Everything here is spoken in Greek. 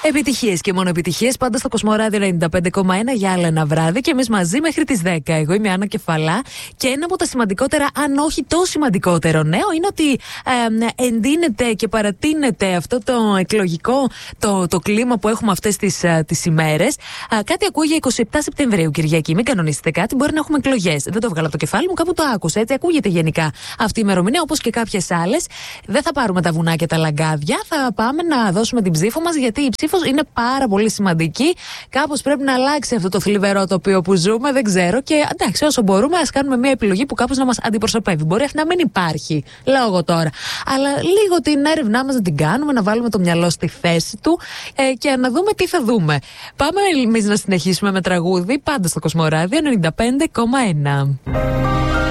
Επιτυχίες και μόνο επιτυχίες πάντα στο Κοσμοράδιο 95,1 για άλλο ένα βράδυ και εμείς μαζί μέχρι τις 10. Εγώ είμαι η Άννα Κεφαλά και ένα από τα σημαντικότερα, αν όχι το σημαντικότερο νέο, είναι ότι εντείνεται και παρατείνεται αυτό το εκλογικό το κλίμα που έχουμε αυτές τις ημέρες. Κάτι ακούω για 27 Σεπτεμβρίου, Κυριακή. Μην κανονίσετε κάτι, μπορεί να έχουμε εκλογές. Δεν το βγάλω από το κεφάλι μου, κάπου το άκουσα. Έτσι ακούγεται γενικά αυτή η ημερομηνία, όπως και κάποιες άλλες. Δεν θα πάρουμε τα βουνά και τα λαγκάδια. Θα πάμε να δώσουμε την ψήφο μας, γιατί η ψήφος είναι πάρα πολύ σημαντική. Κάπως πρέπει να αλλάξει αυτό το θλιβερό τοπίο που ζούμε, δεν ξέρω. Και εντάξει, όσο μπορούμε, ας κάνουμε μια επιλογή που κάπως να μας αντιπροσωπεύει. Μπορεί αυτή να μην υπάρχει, λόγω τώρα. Αλλά λίγο την έρευνά μας να την κάνουμε, να βάλουμε το μυαλό στη θέση του και να δούμε τι θα δούμε. Πάμε εμείς να συνεχίσουμε με τραγούδι, πάντα στο Κοσμοράδιο 95,1.